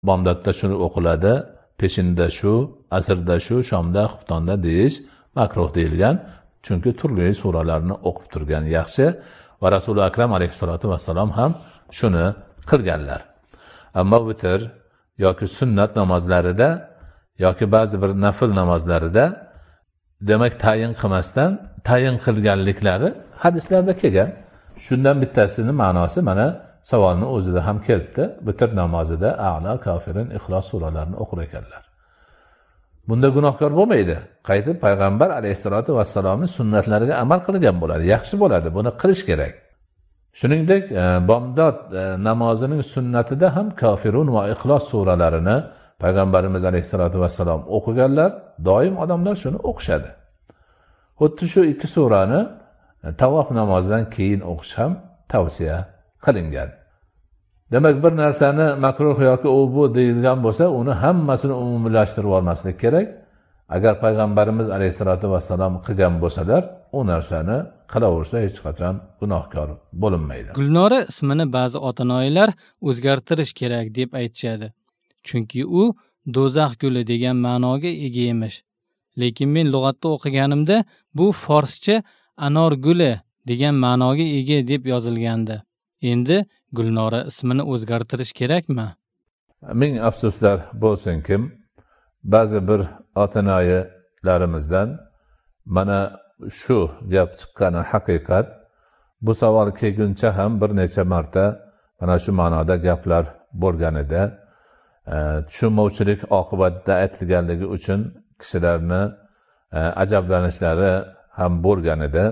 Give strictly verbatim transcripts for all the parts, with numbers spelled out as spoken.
bomdodda shuni o'qiladi, peshinda shu, asrda shu, shomda, xuftonda deyish makruh deyilgan. Chunki turli suralarni o'qib turgan yaxshi va Rasuli akram alayhisolatu vassalom ham shuni qilganlar. Ammo vitr yoki sunnat namozlarida yoki ba'zi bir nafl namozlarida demak tayin qilmasdan tayin qilganliklari hadislarda kelgan. Shundan bittasini ma'nosi mana savolning o'zida ham kelibdi. Vitr namozida A'la, Kofirin, Ixlos suralarini o'qir ekanlar. Bunda gunohkor bo'lmaydi. Qaytib payg'ambar alayhisolatu vassalomning sunnatlariga amal qilgan bo'ladi. Yaxshi bo'ladi. Buni qilish kerak. Shuningdek, bomdod namozining sunnatida ham Kofirun va Ixlos suralarini payg'ambarimiz alayhisolatu vassalom o'qiganlar. Doim odamlar shuni o'qishadi. Xuddi shu ikki surani tavof namozidan keyin o'qish ham tavsiya qilingan. Demak, bir narsani makruh yoki u bu deyilgan bo'lsa, uni hammasini umumiylashtirib olmaslik kerak. Agar payg'ambarimiz alayhisolatu vassalom qilgan bo'lsalar, u narsani qilaversa hech qachon gunohkor bo'linmaydi. Gulnora ismini ba'zi ota-onalar o'zgartirish kerak deb aytishadi. Chunki u do'zax guli degan ma'noga ega emish. Lekin men lug'atda o'qiganimda bu forscha anor guli degan ma'noga ega deb yozilgandi. Endi Gulnora ismini o'zgartirish kerakmi? Ming afsuslar bo'lsin-ki, ba'zi bir ota-onalarimizdan mana shu gap chiqqani haqiqat. Bu savol kelguncha ham bir necha marta mana shu ma'noda gaplar bo'lgan edi. Tushunmovchilik oqibatida aytilganligi uchun kishilarni ajablanishlari ham bo'lgan edi.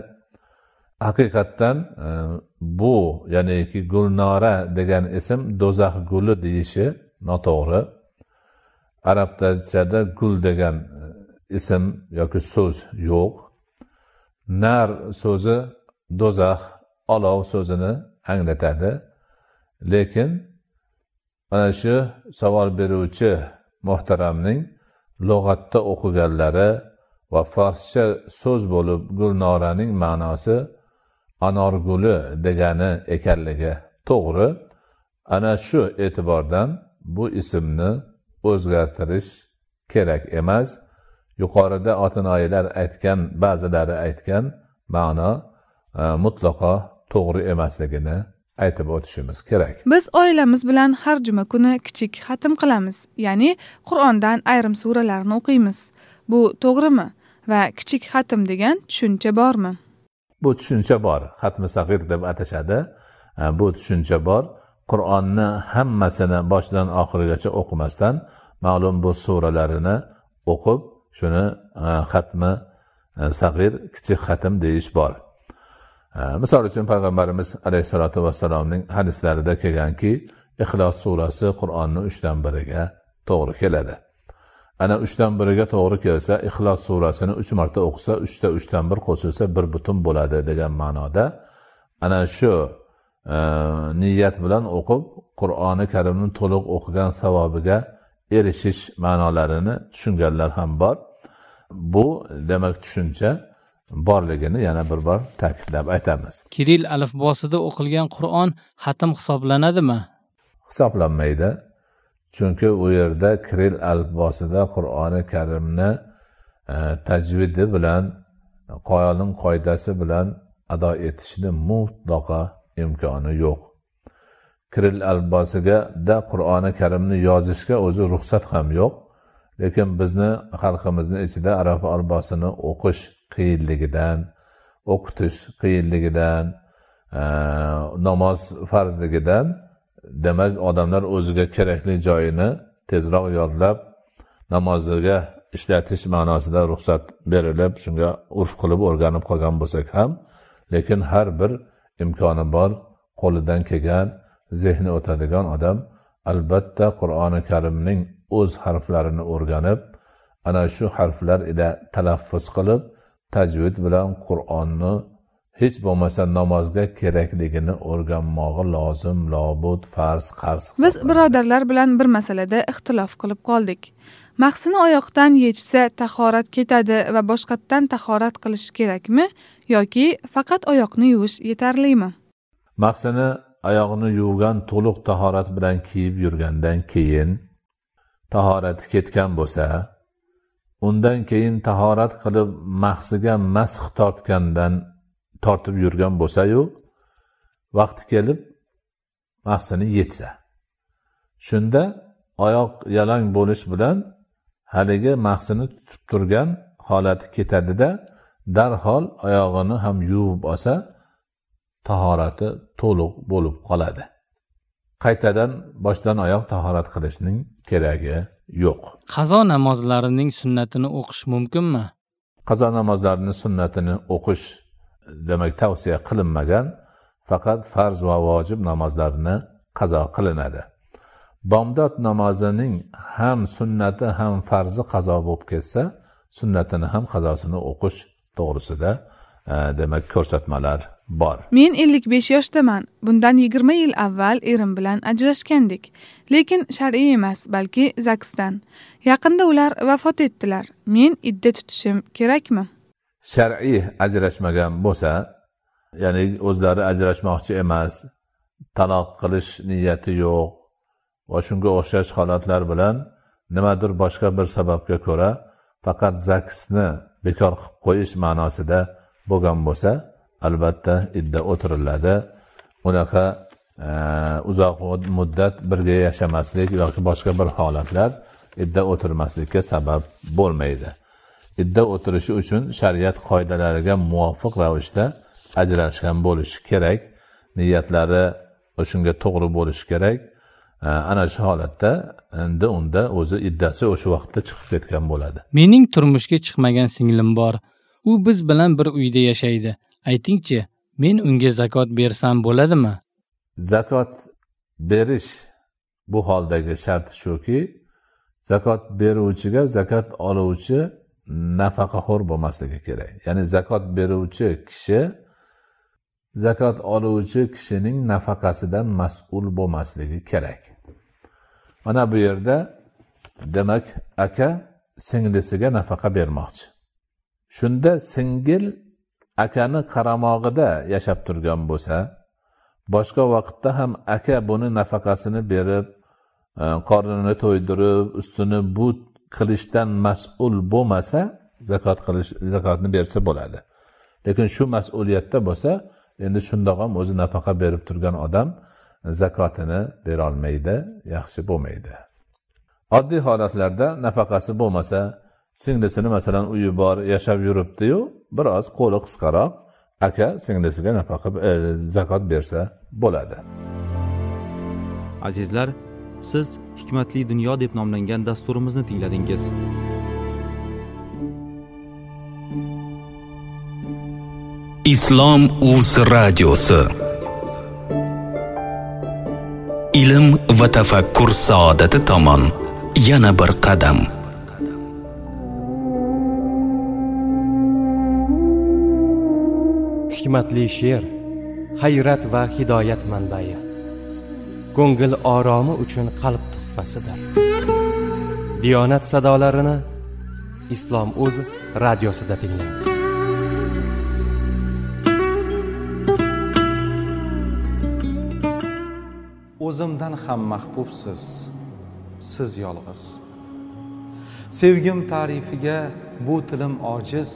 Haqiqatdan bu ya'ni ki Gulnora degan ism do'zax guli deyishi noto'g'ri. Arabchada gul degan ism yoki so'z yo'q. Nar so'zi do'zax, olov so'zini anglatadi. Lekin mana shu savol beruvchi muhtaramning lug'atda o'qiganlari va forscha so'z bo'lib Gulnoraning ma'nosi anor guli degani ekanligi to'g'ri. Ana shu e'tibordan bu ismni o'zgartirish kerak emas. Yuqorida ota-onalar aytgan, ba'zilari aytgan ma'no e, mutlaqo to'g'ri emasligini aytib o'tishimiz kerak. Biz oilamiz bilan har juma kuni kichik xatm qilamiz, ya'ni Qur'ondan ayrim suralarni o'qiymiz. Bu to'g'rimi? Va kichik xatm degan tushuncha bormi? Bu tushuncha bor. Xatmi sag'ir deb atashadi. Bu tushuncha bor. Qur'onni hammasini boshidan oxirigacha o'qimasdan ma'lum bu suralarini o'qib, shuni xatmi sag'ir, kichik xatm deyish bor. Misol uchun payg'ambarimiz alayhisolatu vassalomning hadislarida kelganki, Ixlos surasi Qur'onning uchdan biriga to'g'ri keladi. Ana uchdan biriga to'g'ri kelsa, Ixlos surasini uch marta o'qisa, uchta uchdan bir qo'shilsa bir butun bo'ladi degan ma'noda. Ana shu e, niyat bilan o'qib, Qur'oni Karimni to'liq o'qigan savobiga erishish ma'nolarini tushunganlar ham bor. Bu demak tushuncha borligini yana bir bor ta'kidlab aytamiz. Kiril alifbosida o'qilgan Qur'on xatm hisoblanadimi? Hisoblanmaydi. Chunki u yerda Kiril alifbosida Qur'oni Karimni e, tajvidi bilan, qoyaning qoidasi bilan ado etishni mutlaqo imkoni yo'q. Kiril alifbosiga da Qur'oni Karimni yozishga o'zi ruxsat ham yo'q. Lekin bizni xalqimizning ichida arab alifbosini o'qish qiyinligidan, o'qitish qiyinligidan, e, namoz farzligidan demak odamlar o'ziga kerakli joyini tezroq yodlab namoziga ishlatish ma'nosida ruxsat berilib, shunga urf qilib o'rganib qolgan bo'lsak ham, lekin har bir imkoni bor, qo'lidan kelgan, zehni o'tadigan odam albatta Qur'oni Karimning o'z harflarini o'rganib, ana shu harflar ila talaffuz qilib, tajvid bilan Qur'onni hech bo'lmasa namozga kerakligini o'rganmog'i lozim, lobud, farz, qarz. Biz birodarlar bilan bir masalada ixtilof qilib qoldik. Mahsini oyoqdan yechsa tahorat ketadi va boshqatdan tahorat qilish kerakmi yoki faqat oyoqni yuvish yetarlimi? Mahsini oyog'ini yuvgan to'liq tahorat bilan kiyib yurgandan keyin tahorati ketgan bo'lsa, undan keyin tahorat qilib mahsiga masx tortgandan tortib yurgan bo'lsa-yu, vaqti kelib mahsini yetsa, shunda oyoq yalang bo'lish bilan haligi mahsini tutib turgan holati ketadida, darhol oyog'ini ham yuvib olsa, tahorati to'liq bo'lib qoladi. Qaytadan boshdan oyoq tahorat qilishning keragi yo'q. Qazo namozlarining sunnatini o'qish mumkinmi? Qazo namozlarining sunnatini o'qish demak tavsiya qilinmagan, faqat farz va vojib namozlarni qazo qilinadi. Bomdod namozining ham sunnati ham farzi qazo bo'lib ketsa, sunnatini ham qazosini o'qish to'g'risida e, demak ko'rsatmalar bor. Men ellik besh yoshdaman. Bundan yigirma yil avval erim bilan ajrashgandik. Lekin shar'iy emas, balki zaksdan. Yaqinda ular vafot etdilar. Men idda tutishim kerakmi? Shar'iy ajrashmagan bo'lsa, ya'ni o'zlari ajrashmoqchi emas, taloq qilish niyati yo'q va shunga o'xshash holatlar bilan nimadir boshqa bir sababga ko'ra faqat zaksni bekor qilib qo'yish ma'nosida bo'lgan bo'lsa, albatta idda o'tiriladi. Unaqa e, uzoq muddat birga yashamaslik yoki boshqa bir holatlar idda o'tirmaslikka sabab bo'lmaydi. Idda o'tirishi uchun shariat qoidalariga muvofiq ravishda ajrashgan bo'lishi kerak, niyatlari o'shunga to'g'ri bo'lishi kerak. Ana shu holatda endi unda o'zi iddasi o'sha vaqtda chiqib ketgan bo'ladi. Mening turmushga chiqmagan singlim bor. U biz bilan bir uyda yashaydi. Aytingchi, men unga zakot bersam bo'ladimi? Zakot berish bu holdagi shart shuki, zakot beruvchiga zakot oluvchi nafaqaxo'r bo'lmasligi kerak. Ya'ni zakot beruvchi kishi zakot oluvchi kishining nafaqasidan mas'ul bo'lmasligi kerak. Mana bu yerda demak aka singlisiga nafaqa bermoqchi. Shunda singil akani qaramog'ida yashab turgan bo'lsa, boshqa vaqtda ham aka buni nafaqasini berib, qornini to'ydirib, ustini but qilishdan mas'ul bo'lmasa, zakot qilish zakotni bersa bo'ladi. Lekin shu mas'uliyatda bo'lsa, endi shundoq ham o'zi nafaqa berib turgan odam zakotini bera olmaydi, yaxshi bo'lmaydi. Oddiy holatlarda nafaqasi bo'lmasa, singlisini masalan uyi bor, yashab yuribdi-yu, biroz qo'li qisqaroq aka singlisiga nafaqa e, zakot bersa bo'ladi. Azizlar, siz Hikmatli dunyo deb nomlangan dasturimizni tingladingiz. Islom uz radiosi. Ilm va tafakkur saodati tomon yana bir qadam. Hikmatli she'r, hayrat va hidoyat manbai. Ko'ngil oromi uchun qalb tuhfasidir. Diyonat sadolarini Islom uz radiosida tinglang. O'zimdan ham mahbubsiz, siz yolg'iz. Sevgim ta'rifiga bu tilim ojiz.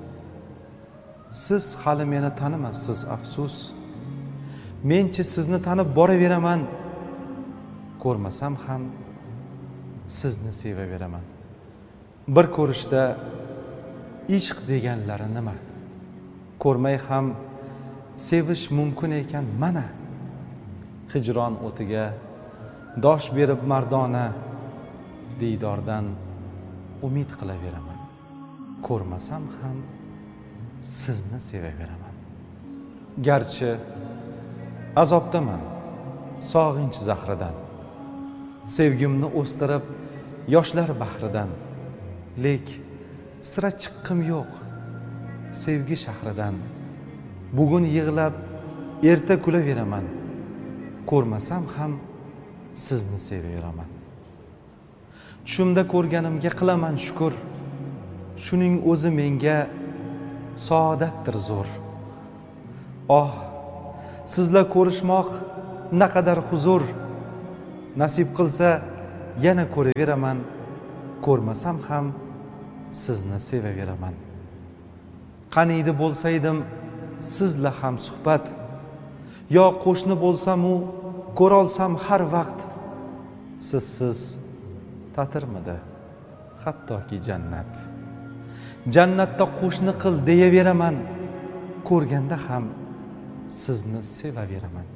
Siz hali meni tanimassiz, afsus. Menchi sizni tanib boraveraman. Ko'rmasam ham sizni sevaveraman. Bir ko'rishda ishq deganlari nima? Ko'rmay ham sevish mumkin ekan mana. Hijron o'tiga dosh berib mardona, diydordan umid qilaveraman. Ko'rmasam ham sizni sevaveraman. Garchi azobdaman sog'inch zahridan, sevgimni o'stirib yoshlar bahridan, lek sira chiqqim yo'q sevgi shahridan. Bugun yig'lab erta kulaveraman. Ko'rmasam ham sizni sevaveraman. Tushimda ko'rganimga qilaman shukr. Shuning o'zi menga saodatdir zo'r. Oh, sizlar ko'rishmoq naqadar huzur. Nasib qilsa yana ko'raveraman, ko'rmasam ham sizni sevaveraman. Qaniydi bo'lsaydim sizla ham suhbat, yo qo'shni bo'lsam u ko'rolsam har vaqt, sizsiz ta'tirmidi hattoki jannat. Jannatda qo'shni qil deyaveraman, ko'rganda ham sizni sevaveraman.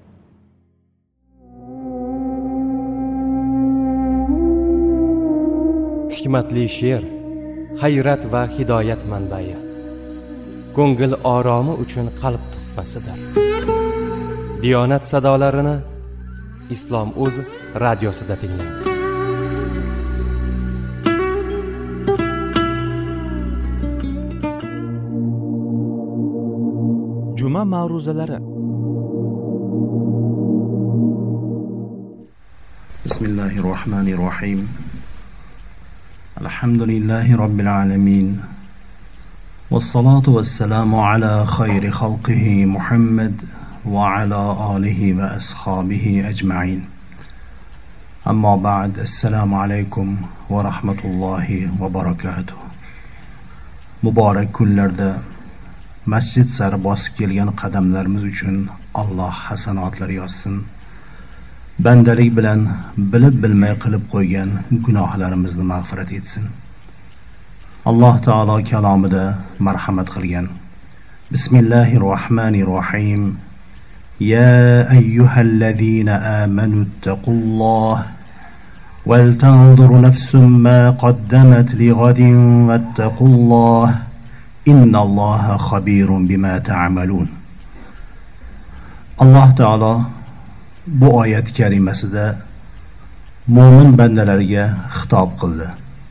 Hikmatli she'r hayrat va hidoyat manbai, ko'ngil oromi uchun qalb tuhfasidir. Diyonat sadolarini Islom o'z radiosida tinglang. Juma ma'ruzalari. Bismillahirrohmanirrohim. Alhamdulillahi robbil alamin. Wassalatu wassalamu ala khayri khalqihi Muhammad va ala alihi va ashabihi ajma'in. Amma ba'd. Assalomu alaykum va rahmatullohi va barakatuh. Muborak kunlarda masjid sari bosib kelgan qadamlarimiz uchun Alloh hasanotlar yozsin. Bandalik bilan bilib bilmay qilib qo'ygan gunohlarimizni mag'firat etsin. Alloh taolo kalomida marhamat qilgan. Bismillahirrohmanirrohim. Ya ayyuhallazina amanu taqulloh wal tanzur nafsum ma qaddamat lighadin wattaqulloh innalloha xabirun bima ta'malun. Alloh taolo bu oyat karimasida mo'min bandalarga xitob qildi.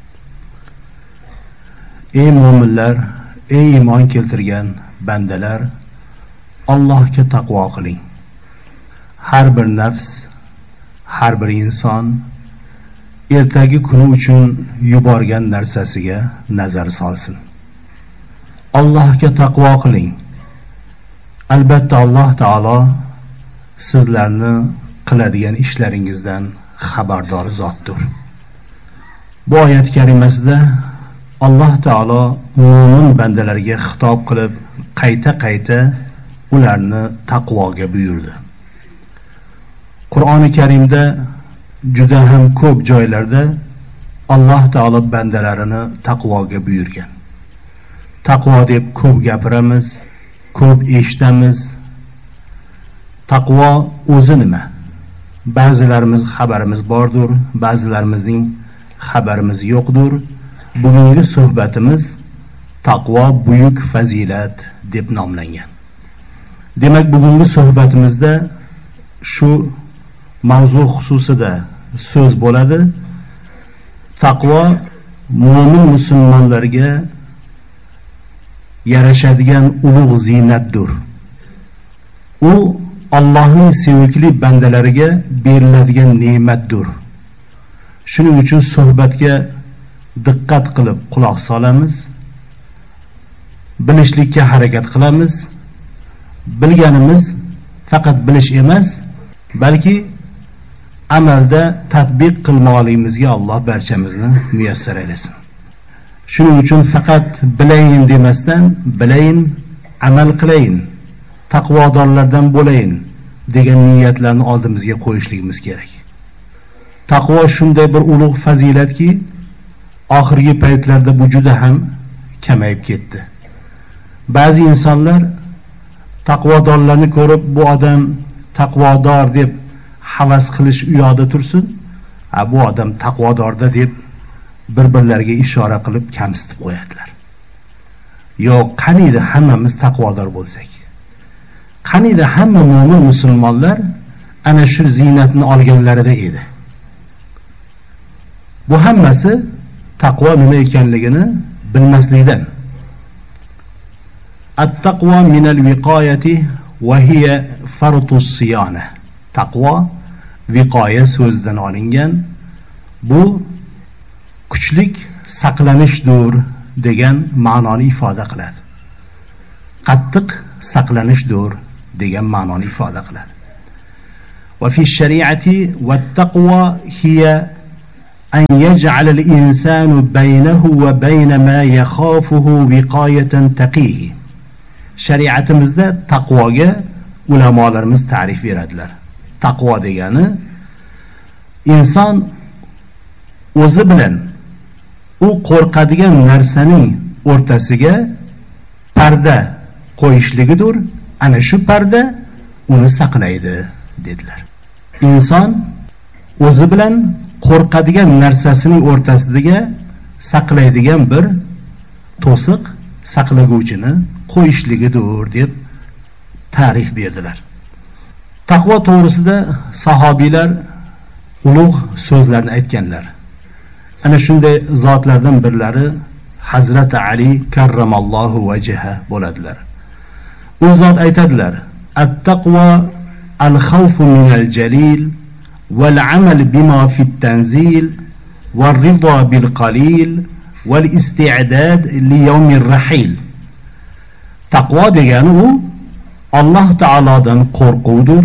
Ey mo'minlar, ey iymon keltirgan bandalar, Allohga taqvo qiling. Har bir nafs, har bir inson ertagi kuni uchun yuborgan narsasiga nazar solsin. Allohga taqvo qiling. Albatta Alloh taolo sizlarni qiladigan ishlaringizdan xabardor zotdir. Bu oyat karimasida Alloh taolo mo'min bandalarga xitob qilib, qayta-qayta ularni taqvoga buyurdi. Qur'oni Karimda juda ham ko'p joylarda Alloh taolo bandalarini taqvoga buyurgan. Taqvo deb ko'p gapiramiz, ko'p eshitamiz. Taqvo o'zi nima? Ba'zilarimiz xabarimiz bordir, ba'zilarimizning xabarimiz yo'qdir. Bugungi suhbatimiz taqvo buyuk fazilat deb nomlangan. Demak, bugungi suhbatimizda shu mavzu xususida so'z bo'ladi. Taqvo mo'min musulmonlarga yarashadigan ulug' ziynatdir. U Allohning sevimli bandalariga beriladigan ne'matdir. Shuning uchun suhbatga diqqat qilib quloq solamiz. Bilishlikka harakat qilamiz. Bilganimiz faqat bilish emas, balki amalda tatbiq qilmoqligimizga Alloh barchamizni muyassar aylasin. Shuning uchun faqat bilayin demasdan, bilayin, amal qilayin, taqvodorlardan bo'layin degan niyatlarni oldimizga qo'yishligimiz kerak. Taqvo shunday bir ulug' fazilatki, oxirgi paytlarda bu juda ham kamayib ketdi. Ba'zi insonlar taqvodorlarni ko'rib, bu odam taqvodor deb havas qilish u yoqda tursin, a bu odam taqvodorda deb bir-birlariga ishora qilib kamsitib qo'yadilar. Yo'q, qaniydi hammamiz taqvodor bo'lsak, qaniydi hamma mo'min musulmonlar ana shu ziynatni olganlarida edi. Bu hammasi taqvo nima ekanligini bilmaslikdan. At-taqvo minal viqoyati va hiya fartus siyana. Taqvo viqoya so'zidan olingan. Bu kuchlik saqlanishdir degan ma'noni ifoda qiladi. Qattiq saqlanishdir degan ma'noni ifoda qiladi. Va fi shariati wat taqvo hiya أن يجعل الإنسان بينه وبين ما يخافه وقاية تقيه. Shariatimizda taqvoga ulamolarimiz ta'rif beradilar. Taqvo degani inson o'zi bilan u qo'rqadigan narsaning o'rtasiga parda qo'yishligidir. Ana shu parda uni saqlaydi dedilar. Inson o'zi bilan qo'rqadigan narsasining o'rtasiga saqlaydigan bir to'siq saqlaguvchini qo'yishligidir deb ta'rif berdilar. Taqvo to'g'risida sahobiylar ulug' so'zlarni aytganlar. Ana shunday zotlardan birlari Hazrat Ali karramallohu vajha bo'ladilar. U zot aytadilar: "At-taqwa al-khawfu minal jalil wal 'amal bima fi at-tanzil wal ridha bil qalil wal isti'dad li yawmir rahil." Taqvo degani u Alloh taolodan qo'rquvdir,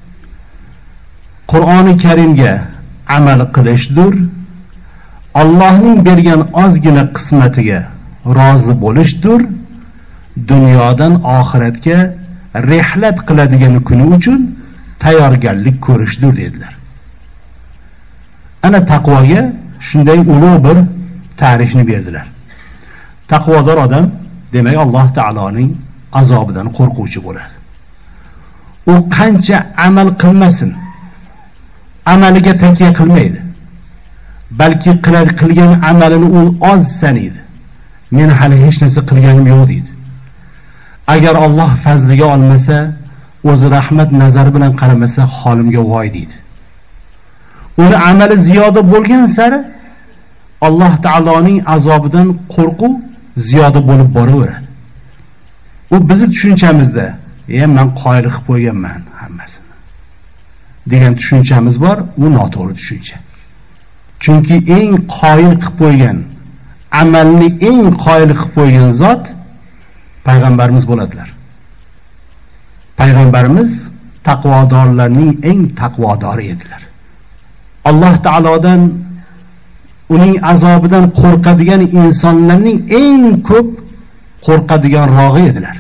Qur'oni Karimga amal qilishdir, Allohning bergan ozgina qismatiga rozi bo'lishdir, dunyodan oxiratga rihlat qiladigan kuni uchun tayyorgarlik ko'rishdir dedilar. Ana taqvoga shunday ulug' bir ta'rifni berdilar. Taqvodor odam demak Alloh taoloning azobidan qo'rquvchi bo'ladi. U qancha amal qilmasin, amaliga takya qilmaydi. Balki qilar qilgan amalini u oz sanaydi. Men hali hech narsa qilganim yo'q deydi. Agar Alloh fazliga olmasa, o'zi rahmat nazari bilan qaramasa holimga voy deydi. Uni amali ziyoda bo'lgan sari Alloh taoloning azobidan qo'rquv ziyoda bo'lib boraveradi. U bizi tushunchamizda, "E men qoyil qilib qo'yganman hammasini" degan tushunchamiz bor, u noto'g'ri tushuncha. Chunki eng qoyil qilib qo'ygan, amalni eng qoyil qilib qo'ygan zot payg'ambarimiz bo'ladilar. Payg'ambarimiz taqvodorlarning eng taqvodori edilar. Alloh taolodan, uning azobidan qo'rqadigan insonlarning eng ko'p qo'rqadigan rog'i edilar.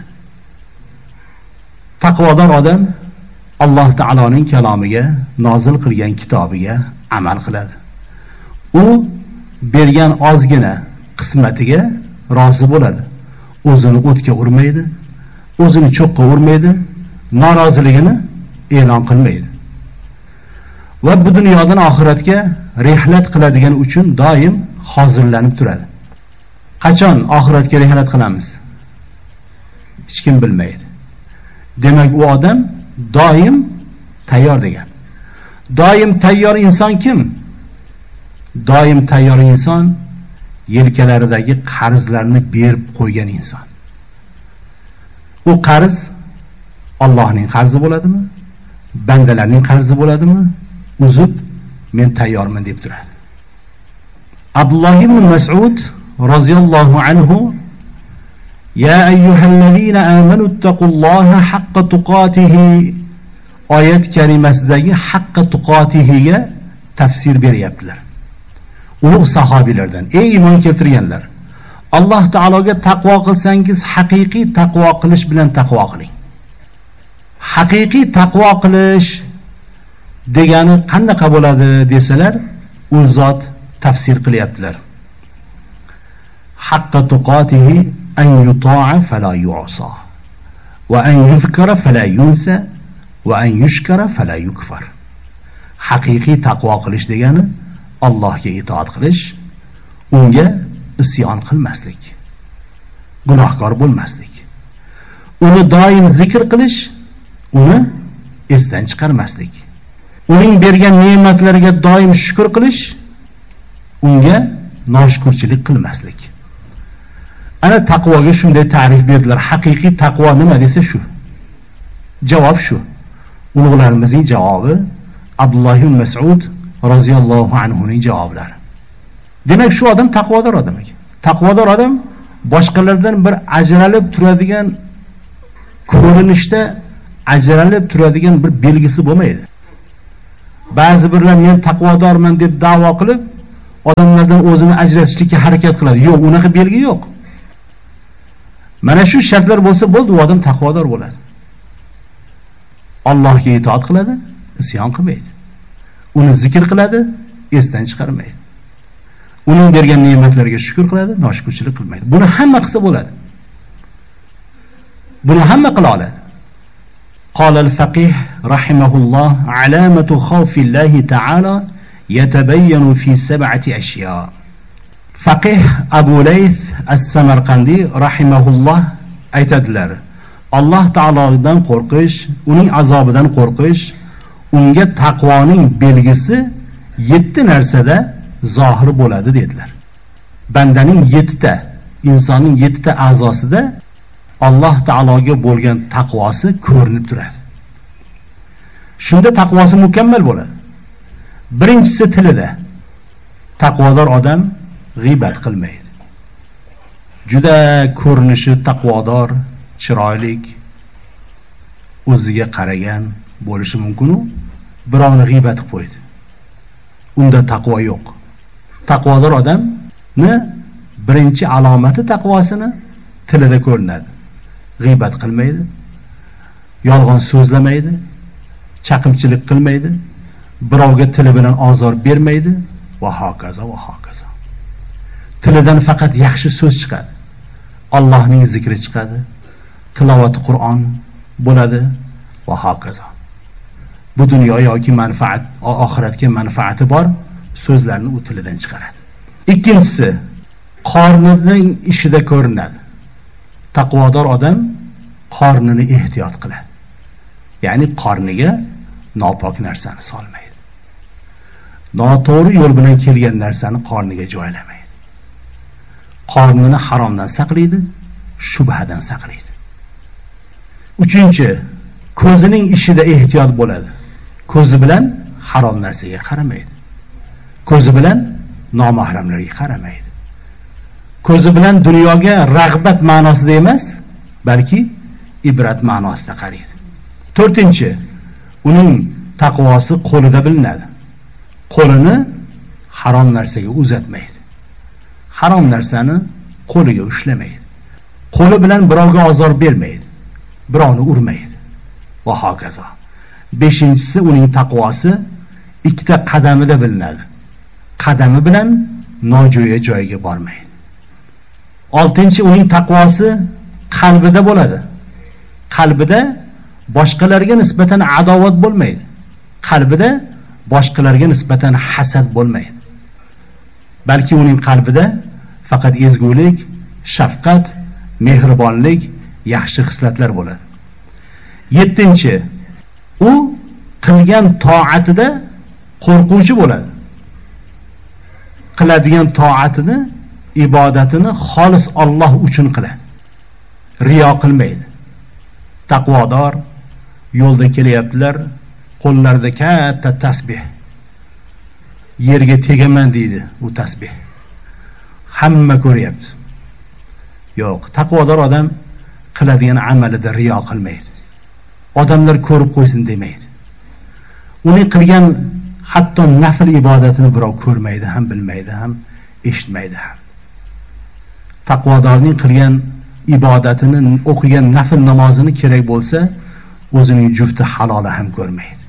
Taqvodor odam Alloh taoloning kalomiga, nozil qilgan kitobiga amal qiladi. U bergan ozgina qismatiga rozi bo'ladi. O'zini o'tga urmaydi, o'zini cho'qqa urmaydi, noroziligini e'lon qilmaydi. Va bu dunyodan oxiratga rihlat qiladigan uchun doim hozirlanib turadi. Qachon oxiratga rihlat qilamiz? Hech kim bilmaydi. Demak, u odam doim tayyor degan. Doim tayyor inson kim? Doim tayyor inson yelkalaridagi qarzlarni berib qo'ygan inson. U qarz Allohning qarzi bo'ladimi? Bandalarning qarzi bo'ladimi? Uzib, men tayyorman deb turadi. Abdullah ibn Mas'ud roziyallohu anhu: "Ya ayyuhallazina amanu taqulloha haqqa tuqatihi" oyat karimasidagi haqqa tuqatihiga tafsir beryaptilar. Ulug' sahobilardan, ey iymon keltirganlar, Alloh taologa taqvo qilsangiz haqiqiy taqvo qilish bilan taqvo qiling. Haqiqiy taqvo qilish degani qanaqa bo'ladi desalar, u zot tafsir qilyaptilar. Haqqa tuqatihi an yuta'a fala yu'sa va an yuzkara fala yunsa va an yushkara fala yukfar. Haqiqiy taqvo qilish degani Allohga itoat qilish, unga isyon qilmaslik, gunohkor bo'lmaslik, uni doim zikr qilish, uni esdan chiqarmaslik, uning bergan ne'matlariga doim shukr qilish, unga noshukrchilik qilmaslik. Ana taqvoga shunday ta'rif berdilar. Haqiqiy taqvo nima desa shu. Javob shu. Ulug'larimizning javobi Abdullah ibn Mas'ud roziyallohu anhu ning javoblari. Demak, shu odam taqvodor odam ekan. Taqvodor odam boshqalardan bir ajralib turadigan, ko'rinishda ajralib turadigan bir belgisi bo'lmaydi. Ba'zi birlar men taqvodorman deb da'vo qilib, odamlardan o'zini ajratishlikka harakat qiladi. Yo'q, unaqa belgi yo'q. Mana shu shartlar bo'lsa bo'ldi, u odam taqvodor bo'ladi. Allohga itoat qiladi, isyon qilmaydi. Uni zikr qiladi, esdan chiqarmaydi. Uning bergan ne'matlariga shukr qiladi, noshukrchilik qilmaydi. Buni hamma qilsa bo'ladi. Buni hamma qila oladi. قال الفقيه رحمه الله علامة خوف الله تعالى يتبين في سبعة أشياء. فقيه أبو ليث السمرقندي رحمه الله aytadilar, Alloh taolodan qo'rqish, uning azobidan qo'rqish, unga taqvoning belgisi yetti narsada zohir bo'ladi dedilar. Bandaning yettita, insonning yettita a'zosida Alloh taologa bo'lgan taqvosi ko'rinib turadi. Shunda taqvosi mukammal bo'ladi. Birinchisi tilida. Taqvodor odam g'iybat qilmaydi. Juda ko'rinishi taqvodor, chiroyli, o'ziga qaragan bo'lishi mumkin-u, birovni g'iybat qilib qo'ydi. Unda taqvo yo'q. Taqvodor odamni birinchi alomati taqvosini tilida ko'rinadi. G'iybat qilmaydi, yolg'on so'zlamaydi, chaqimchilik qilmaydi, birovga tili bilan ozor bermaydi va hokazo va hokazo. Tilidan faqat yaxshi so'z chiqadi. Allohning zikri chiqadi, tilovat Qur'on bo'ladi va hokazo. Bu dunyo yoki manfaat, oxiratga manfaati bor so'zlarni u tilidan chiqaradi. Ikkinchisi, qornining ishida ko'rinadi. Taqvodor odam qornini ehtiyot qiladi. Ya'ni qorniga nopok narsani solmaydi. Noto'g'ri yo'l bilan kelgan narsani qorniga joylamaydi. Qornini haromdan saqlaydi, shubhadan saqlaydi. Uchinchi, ko'zining ishida ehtiyot bo'ladi. Ko'zi bilan harom narsaga qaramaydi. Ko'zi bilan nomahramlarga qaramaydi. Ko'zi bilan dunyoga rag'bat ma'nosida emas, balki ibrat ma'nosida qaraydi. To'rtinchi, uning taqvosi qo'lida bilinadi. Qo'lini harom narsaga uzatmaydi. Harom narsani qo'liga ushlamaydi. Qo'li bilan birovga ozor bermaydi. Birovni urmaydi. Va hokazo. Beshinchisi, uning taqvosi ikkita qadamida bilinadi. Qadami bilan nojo'ya joyga bormaydi. Oltinchi, uning taqvosi qalbida bo'ladi. Qalbida boshqalarga nisbatan adovat bo'lmaydi. Qalbida boshqalarga nisbatan hasad bo'lmaydi. Balki uning qalbida faqat ezgulik, shafqat, mehribonlik, yaxshi xislatlar bo'ladi. Yettinchi, u qilgan toatida qo'rquvchi bo'ladi. Qiladigan toatini, ibodatini xolis Alloh uchun qiladi. Riyo qilmaydi. Taqvodor yo'lda kelyaptilar, qo'llarida katta tasbih. Yerga tegaman deydi u tasbih. Hamma ko'ryapti. Yo'q, taqvodor odam qiladigan amalida riyo qilmaydi. Odamlar ko'rib qo'ysin demaydi. Uning qilgan hatto nafl ibodatini birov ko'rmaydi, ham bilmaydi, ham eshitmaydi ham. Taqvodorning qilgan ibodatini, o'qigan nafl namozini kerak bo'lsa, o'zining jufti haloli ham ko'rmaydi.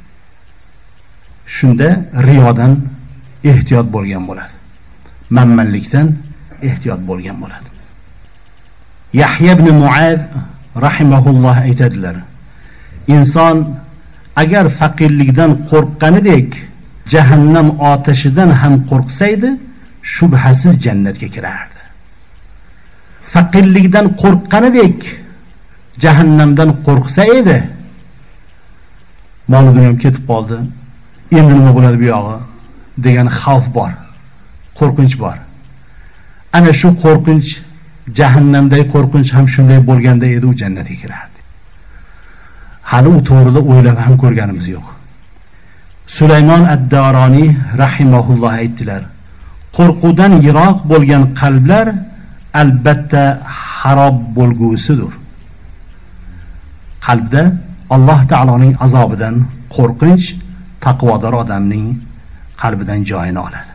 Shunda riyodan ehtiyot bo'lgan bo'ladi. Manmanlikdan ehtiyot bo'lgan bo'ladi. Yahya ibn Muaz rahimahulloh aytadilar: inson agar faqirlikdan qo'rqqanidek jahannam otashidan ham qo'rqsaydi, shubhasiz jannatga kirardi. Faqirlikdan qo'rqqanidek jahannamdan qo'rqsa edi, mol dunyom ketib qoldi, endi nima bo'ladi bu yog'i degan xavf bor, qo'rqinch bor. Ana shu qo'rqinch, jahannamdagi qo'rqinch ham shunday bo'lganda edi, u jannatga kirardi. Hali u to'g'rida o'ylab ham ko'rganimiz yo'q. Sulaymon ad-Daroniy rahimahulloh aytdilar: qo'rquvdan yiroq bo'lgan qalblar albatta xarob bo'lgusidir. Qalbda Alloh taoloning azobidan qo'rqinch taqvodor odamning qalbidan joyini oladi.